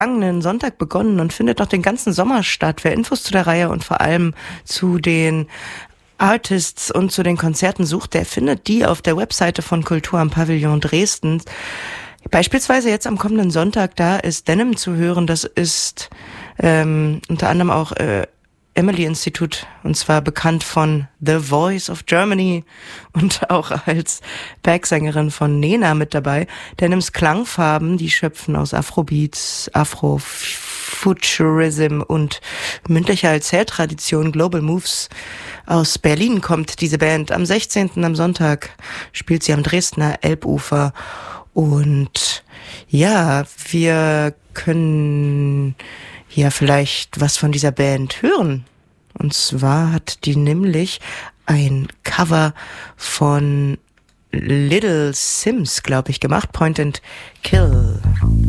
vergangenen Sonntag begonnen und findet noch den ganzen Sommer statt. Wer Infos zu der Reihe und vor allem zu den Artists und zu den Konzerten sucht, der findet die auf der Webseite von Kultur am Pavillon Dresden. Beispielsweise jetzt am kommenden Sonntag, da ist Denim zu hören. Das ist unter anderem auch Emily-Institut, und zwar bekannt von The Voice of Germany und auch als Backsängerin von Nena mit dabei. Denims Klangfarben, die schöpfen aus Afrobeats, Afrofuturism und mündlicher Erzähltradition. Global Moves aus Berlin kommt diese Band. Am 16. am Sonntag spielt sie am Dresdner Elbufer. Und ja, wir können ja vielleicht was von dieser Band hören. Und zwar hat die nämlich ein Cover von Little Sims, glaube ich, gemacht. Point and Kill.